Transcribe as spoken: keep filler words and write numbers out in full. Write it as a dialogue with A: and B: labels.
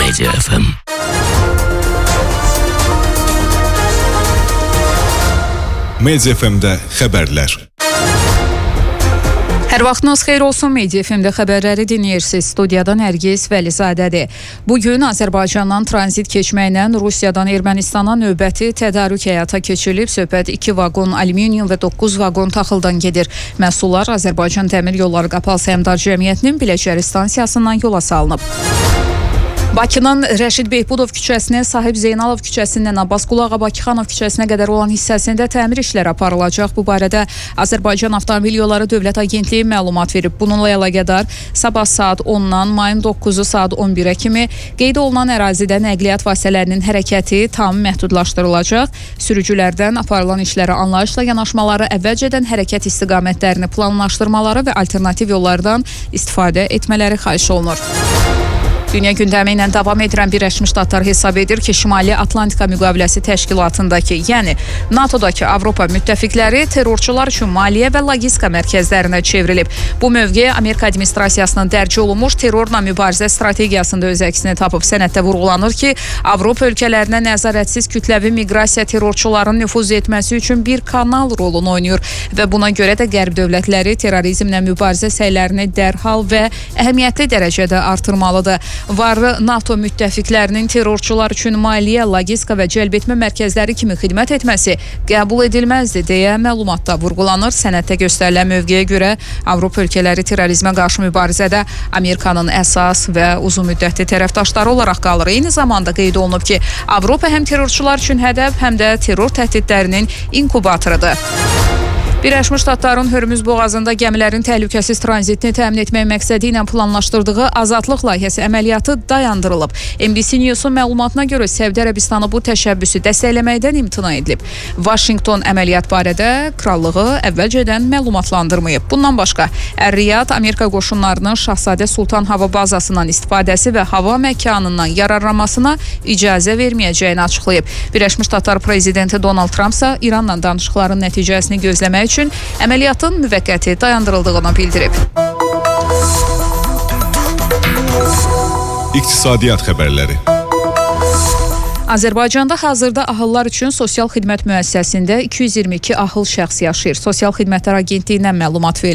A: Media F M.
B: Media F M-də xəbərlər.
C: Hər vaxtınız xeyir olsun, Media F M-də xəbərləri dinləyirsiniz. Studiyadan Nərgiz Vəlizadədir. Bugün Azərbaycandan tranzit keçməklə Rusiyadan Ermənistana növbəti tədarük həyata keçirilib. Söhbət iki vaqon alüminium və doqquz vaqon taxıldan gedir. Məhsullar Azərbaycan Dəmir Yolları Qapalı Səhmdar Cəmiyyətinin Biləcəri stansiyasından yola salınıb. Bakının Rəşid Behbudov küçəsinin Sahib Zeynalov küçəsindən Abbasqulu Ağa Bakıxanov küçəsinə qədər olan hissəsində təmir işləri aparılacaq. Bu barədə Azərbaycan Avtomobil Yolları Dövlət Agentliyi məlumat verib. Bununla əlaqədar sabah saat ondan mayın doqquzu saat on birə kimi qeyd olunan ərazidə nəqliyyat vasitələrinin hərəkəti tam məhdudlaşdırılacaq. Sürücülərdən aparılan işlərə anlayışla yanaşmaları, əvvəlcədən hərəkət istiqamətlərini planlaşdırmaları və alternativ yollardan istifadə etmələri xahiş olunur. Dünya gündəmi ilə davam edirən Birləşmiş Ştatlar hesab edir ki, Şimali Atlantika Müqaviləsi Təşkilatındakı, yəni NATOdakı Avropa müttəfiqləri terrorçular üçün maliyyə və logistika mərkəzlərinə çevrilib. Bu mövqe Amerika administrasiyasının dərc olunmuş terrorla mübarizə strategiyasında öz əksini tapıb. Sənəddə vurğulanır ki, Avropa ölkələrinə nəzarətsiz kütləvi miqrasiya terrorçuların nüfuz etməsi üçün bir kanal rolunu oynayır və buna görə də Qərb dövlətləri terrorizmlə mübarizə səylərini dərhal və əhəmiyyətli dərəcədə artırmalıdır. Varlı NATO müttəfiqlərinin terrorçular üçün maliyyə, logistika və cəlbetmə mərkəzləri kimi xidmət etməsi qəbul edilməzdir deyə məlumatda vurğulanır. Sənəddə göstərilən mövqeyə görə Avropa ölkələri terrorizmə qarşı mübarizədə Amerikanın əsas və uzun müddətli tərəfdaşları olaraq qalır. Eyni zamanda qeyd olunub ki, Avropa həm terrorçular üçün hədəf, həm də terror təhdidlərinin inkubatorudur. Birləşmiş Ştatların Hörmüz boğazında gəmilərin təhlükəsiz tranzitini təmin etmək məqsədi ilə planlaşdırdığı azadlıq layihəsi əməliyyatı dayandırılıb. M B C News-un məlumatına görə Səudiyyə Ərəbistanı bu təşəbbüsü dəstəkləməkdən imtina edilib. Vaşinqton əməliyyat barədə krallığı əvvəlcədən məlumatlandırmayıb. Bundan başqa, Ər-Riyad Amerika qoşunlarının Şahzadə Sultan hava bazasından istifadəsi və hava məkanından yararlanmasına icazə verməyəcəyini açıqlayıb. Birləşmiş Ştatlar prezidenti Donald Trump isə İranla danışıqların nəticəsini gözləmək üçün əməliyyatın müvəqqəti dayandırıldığını bildirib.
B: İqtisadiyyat xəbərləri.
C: Azərbaycanda hazırda ahıllar üçün sosial xidmət müəssisəsində iki yüz iyirmi iki ahıl şəxs yaşayır. Sosial Xidmətlər Agentliyindən məlumat verilib.